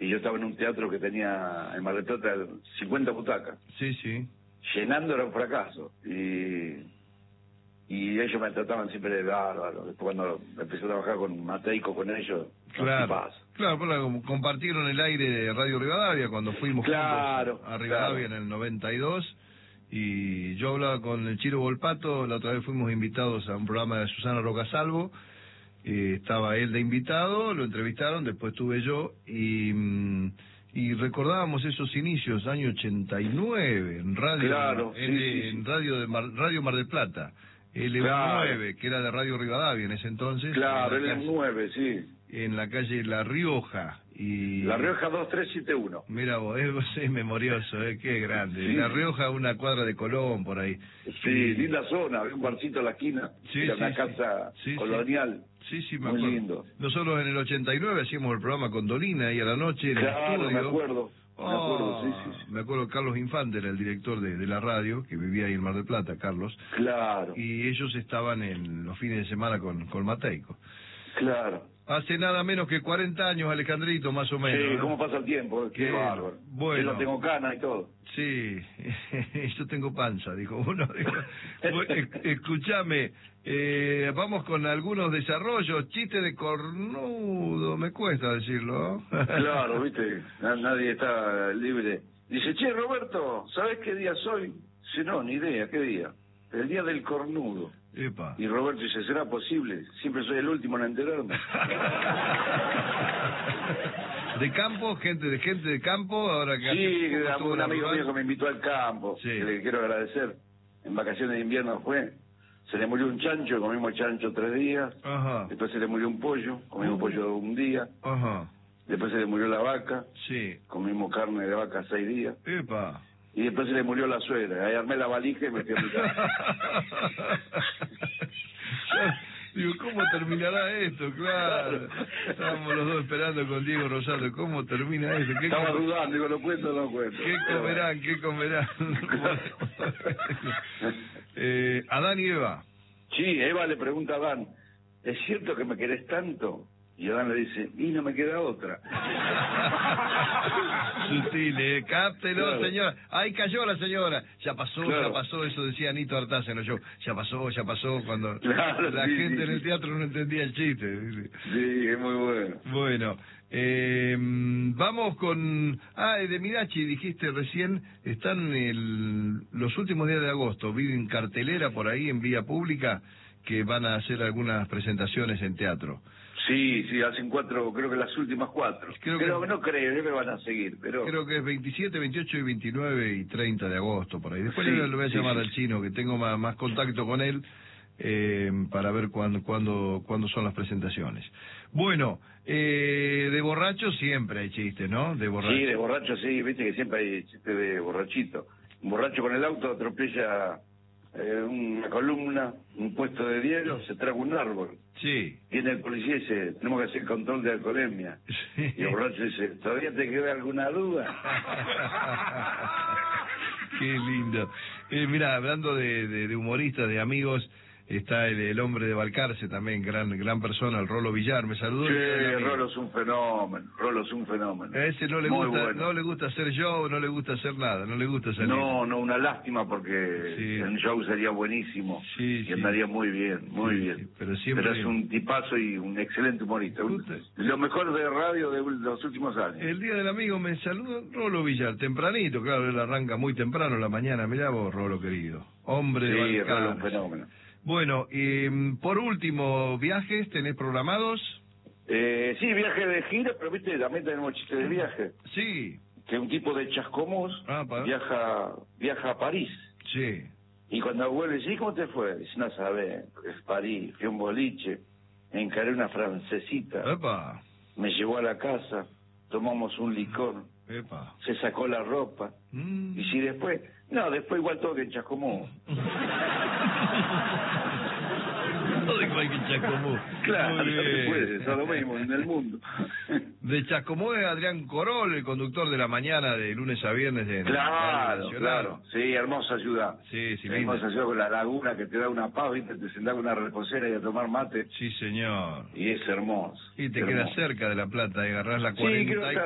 y yo estaba en un teatro que tenía en Mar del Plata 50 butacas. Sí, sí. Llenando era un fracaso. Y ellos me trataban siempre de bárbaro. Después cuando empecé a trabajar con Mateico, con ellos, Claro, claro, porque compartieron el aire de Radio Rivadavia cuando fuimos juntos a Rivadavia en el 92, y yo hablaba con el Chiro Volpato. La otra vez fuimos invitados a un programa de Susana Rocasalvo, estaba él de invitado, lo entrevistaron, después estuve yo, y recordábamos esos inicios, año 89, en radio, claro, en Radio Mar del Plata. El 9, que era de Radio Rivadavia en ese entonces. Claro, el 9, sí. En la calle La Rioja. La Rioja 2371. Mira vos es memorioso, qué grande. Sí. La Rioja, una cuadra de Colón, por ahí. Sí, linda zona, había un barcito en la esquina, era una casa colonial. Sí, me muy acuerdo. Lindo. Nosotros en el 89 hacíamos el programa con Dolina y a la noche en el estudio. Me acuerdo. Me acuerdo, Carlos Infante era el director de la radio, que vivía ahí en Mar del Plata, Carlos. Claro. Y ellos estaban en los fines de semana con Mateico. Claro. Hace nada menos que 40 años, Alejandrito, más o menos. Sí, ¿no? ¿Cómo pasa el tiempo? Qué bárbaro. Bueno. Yo no tengo canas y todo. Sí, yo tengo panza, dijo uno. Escúchame, vamos con algunos desarrollos. Chiste de cornudo, me cuesta decirlo. Claro, viste, nadie está libre. Dice, che, Roberto, ¿sabés qué día soy? Dice, no, ni idea, ¿qué día? El día del cornudo. Epa. Y Roberto dice, ¿será posible? Siempre soy el último en enterarme. ¿De campo? ¿Gente de campo? Ahora que sí, un amigo mío que me invitó al campo, que le quiero agradecer. En vacaciones de invierno fue. Se le murió un chancho, comimos chancho 3 días. Ajá. Después se le murió un pollo, comimos pollo un día. Ajá. Después se le murió la vaca. Sí. Comimos carne de vaca 6 días. Epa. Y después se le murió la suegra. Ahí armé la valija y me fui a mi casa. Digo, ¿cómo terminará esto? Claro. Estábamos los dos esperando con Diego Rosato. ¿Cómo termina esto? Estaba dudando, digo, ¿lo cuento o no lo cuento? ¿Qué comerán? Adán y Eva. Sí, Eva le pregunta a Adán, ¿es cierto que me querés tanto? Y Adán le dice, y no me queda otra. Sutil, cáptelo, claro. Señora. Ahí cayó la señora. Ya pasó, eso decía Anito Artaza en los shows. Ya pasó, cuando la gente en el teatro no entendía el chiste. Sí, es muy bueno. Bueno, vamos con... de Mirachi, dijiste recién, están los últimos días de agosto, vi en cartelera por ahí, en vía pública, que van a hacer algunas presentaciones en teatro. Sí, hacen 4, creo que las últimas 4. No creo que van a seguir, pero... Creo que es 27, 28 y 29 y 30 de agosto, por ahí. Después le voy a llamar al chino, que tengo más contacto con él, para ver cuándo son las presentaciones. Bueno, de borracho siempre hay chistes, ¿no? De borracho. Sí, de borracho sí, viste que siempre hay chistes de borrachito. Un borracho con el auto atropella una columna, un puesto de hielo, se traga un árbol. Sí. Viene el policía y dice, tenemos que hacer control de alcoholemia. Sí. Y el borracho dice, ¿todavía te queda alguna duda? Qué lindo. Mira, hablando de humoristas, de amigos, está el hombre de Balcarce también, gran persona, el Rolo Villar, me saludó. Sí, Rolo es un fenómeno. A ese no le gusta hacer show, no le gusta hacer nada, no le gusta salir. No, una lástima porque el show sería buenísimo y andaría muy bien. Pero es un tipazo y un excelente humorista. Lo mejor de radio de los últimos años. El día del amigo me saludó Rolo Villar, tempranito, claro, él arranca muy temprano en la mañana, mirá vos, Rolo querido. Hombre de Balcarce. Sí, Rolo es un fenómeno. Bueno, por último, ¿viajes tenés programados? Sí, viaje de gira, pero viste, también tenemos chistes de viaje. Sí. Que un tipo de Chascomús viaja a París. Sí. Y cuando vuelve, ¿sí? ¿Cómo te fue? Dice, no sabés, es París, fui a un boliche, encaré una francesita. Epa. Me llevó a la casa, tomamos un licor. Epa. Se sacó la ropa. Y si después... No, después igual todo que en Chascomús. Todo igual que en Chascomús. Claro, no se puede, eso es lo mismo en el mundo. De Chascomús es Adrián Corol, el conductor de la mañana de lunes a viernes de Claro. Sí, hermosa ciudad. Sí, hermosa ciudad con la laguna que te da una paz, ¿viste? Te sentás con una reposera y a tomar mate. Sí, señor. Y es hermoso. Y te queda cerca de La Plata, agarrás la 40. Sí, creo que